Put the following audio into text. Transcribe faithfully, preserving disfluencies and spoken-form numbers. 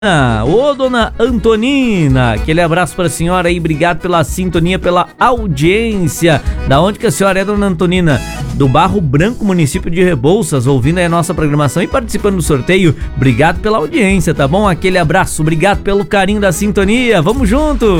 Ah, ô dona Antonina, aquele abraço pra senhora aí, obrigado pela sintonia, pela audiência. Da onde que a senhora é, dona Antonina? Do Barro Branco, município de Rebouças, ouvindo aí a nossa programação e participando do sorteio. Obrigado pela audiência, tá bom? Aquele abraço, obrigado pelo carinho da sintonia, vamos junto!